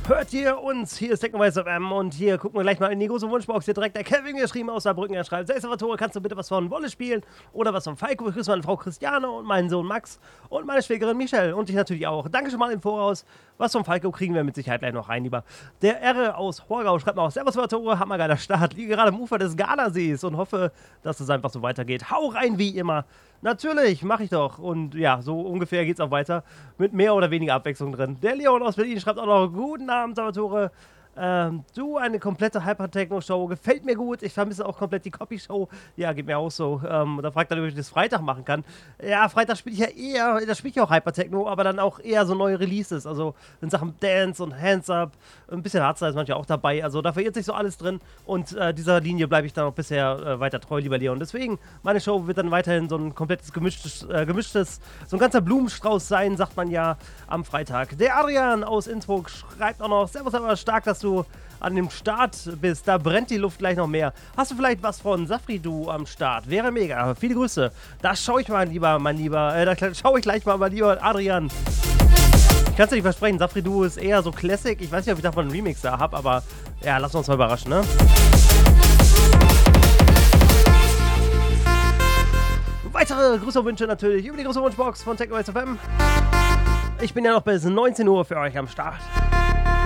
Hört ihr uns? Hier ist Techno-Weiß FM und hier gucken wir gleich mal in die große Wunschbox. Hier direkt der Kevin geschrieben aus Saarbrücken. Er schreibt: Salvatore, kannst du bitte was von Wolle spielen? Oder was von Falco? Ich grüße meine Frau Christiane und meinen Sohn Max und meine Schwägerin Michelle und dich natürlich auch. Danke schon mal im Voraus. Was von Falco kriegen wir mit Sicherheit gleich noch rein, lieber. Der R aus Horgau schreibt noch: Servus Salvatore, hammergeiler Start. Liege gerade am Ufer des Gardassees und hoffe, dass es einfach so weitergeht. Hau rein wie immer. Natürlich, mache ich doch. Und ja, so ungefähr geht's auch weiter. Mit mehr oder weniger Abwechslung drin. Der Leon aus Berlin schreibt auch noch: Guten Abend, Salvatore. Du, eine komplette Hyper-Techno-Show. Gefällt mir gut. Ich vermisse auch komplett die Copy-Show. Ja, geht mir auch so. Da fragt er, ob ich das Freitag machen kann. Ja, Freitag spiele ich ja eher, da spiele ich auch Hyper-Techno, aber dann auch eher so neue Releases. Also in Sachen Dance und Hands-Up. Ein bisschen Hardstyle ist manchmal auch dabei. Also da verirrt sich so alles drin. Und dieser Linie bleibe ich dann auch bisher weiter treu, lieber Leon. Deswegen, meine Show wird dann weiterhin so ein komplettes gemischtes, so ein ganzer Blumenstrauß sein, sagt man ja, am Freitag. Der Adrian aus Innsbruck schreibt auch noch: Servus, aber stark, dass du an dem Start bist. Da brennt die Luft gleich noch mehr. Hast du vielleicht was von Safridu am Start? Wäre mega. Viele Grüße. Da schaue ich mal lieber, da schaue ich gleich mal, mein lieber Adrian. Ich kann es dir nicht versprechen, Safridu ist eher so Classic. Ich weiß nicht, ob ich davon einen Remix da habe, aber ja, lass uns mal überraschen, ne? Weitere Grüße-Wünsche natürlich über die große Wunschbox von Techno-Weiß FM. Ich bin ja noch bis 19 Uhr für euch am Start.